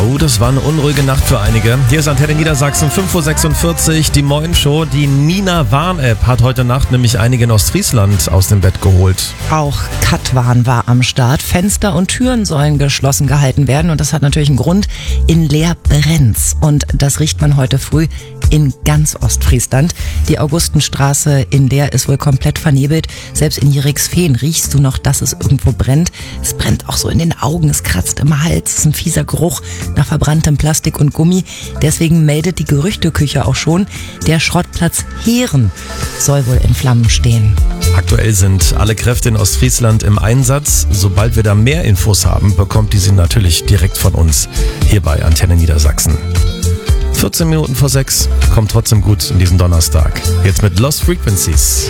Oh, das war eine unruhige Nacht für einige. Hier ist Antenne Niedersachsen, 5.46 Uhr, die Moin-Show. Die Nina Warn-App hat heute Nacht nämlich einige in Ostfriesland aus dem Bett geholt. Auch Katwarn war am Start. Fenster und Türen sollen geschlossen gehalten werden und das hat natürlich einen Grund. In Leer brennt's und das riecht man heute früh in ganz Ostfriesland. Die Augustenstraße in Leer ist wohl komplett vernebelt. Selbst in Jeriksfehn riechst du noch, dass es irgendwo brennt. Es brennt auch so in den Augen, es kratzt im Hals, es ist ein fieser Geruch nach verbranntem Plastik und Gummi. Deswegen meldet die Gerüchteküche auch schon, der Schrottplatz Heeren soll wohl in Flammen stehen. Aktuell sind alle Kräfte in Ostfriesland im Einsatz. Sobald wir da mehr Infos haben, bekommt ihr sie natürlich direkt von uns hier bei Antenne Niedersachsen. 14 Minuten vor 6, kommt trotzdem gut in diesen Donnerstag. Jetzt mit Lost Frequencies.